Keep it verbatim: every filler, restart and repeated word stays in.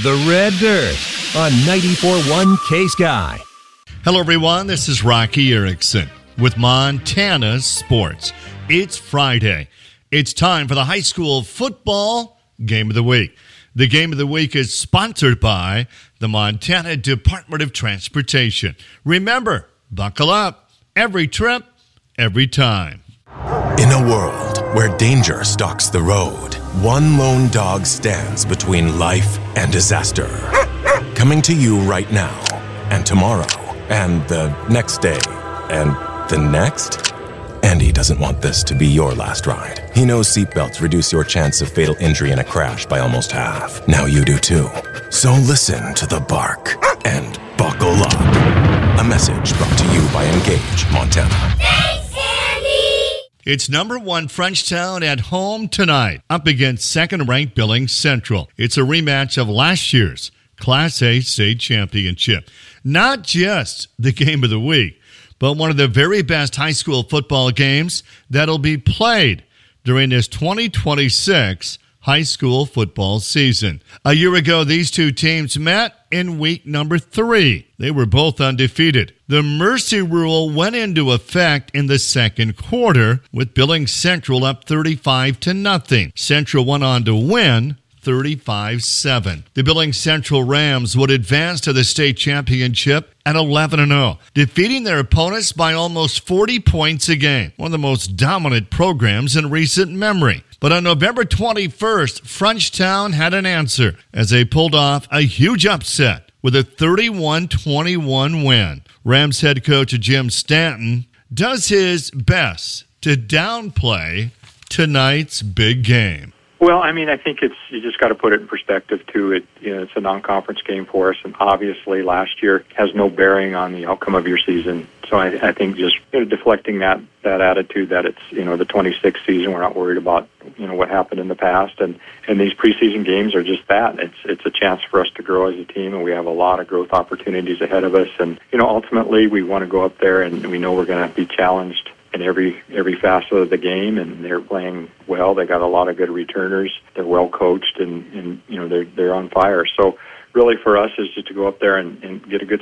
The Red Dirt on ninety-four point one K-Sky. Hello, everyone. This is Rocky Erickson with Montana Sports. It's Friday. It's time for the high school football Game of the Week. The Game of the Week is sponsored by the Montana Department of Transportation. Remember, buckle up. Every trip, every time. In a world where danger stalks the road, one lone dog stands between life and disaster. Coming to you right now, and tomorrow, and the next day, and the next. Andy doesn't want this to be your last ride. He knows seatbelts reduce your chance of fatal injury in a crash by almost half. Now you do too. So listen to the bark and buckle up. A message brought to you by Engage Montana. It's number one Frenchtown at home tonight, up against second-ranked Billings Central. It's a rematch of last year's Class A state championship. Not just the game of the week, but one of the very best high school football games that'll be played during this twenty twenty-six high school football season. A year ago, these two teams met in week number three. They were both undefeated. The Mercy Rule went into effect in the second quarter, with Billings Central up thirty-five to nothing. Central went on to win thirty-five seven. The Billings Central Rams would advance to the state championship at eleven and oh, defeating their opponents by almost forty points a game, one of the most dominant programs in recent memory. But on November twenty-first, Frenchtown had an answer as they pulled off a huge upset with a thirty-one twenty-one win. Rams head coach Jim Stanton does his best to downplay tonight's big game. Well, I mean, I think it's you just got to put it in perspective, too. It, you know, it's a non-conference game for us, and obviously last year has no bearing on the outcome of your season. So I, I think just you know, deflecting that, that attitude that it's, you know, the twenty-sixth season, we're not worried about, you know, what happened in the past. And, and these preseason games are just that. It's it's a chance for us to grow as a team, and we have a lot of growth opportunities ahead of us. And, you know, ultimately we want to go up there, and we know we're going to be challenged in every every facet of the game, and they're playing well. They got a lot of good returners. They're well coached, and, and you know they're they're on fire. So really for us is just to go up there and, and get a good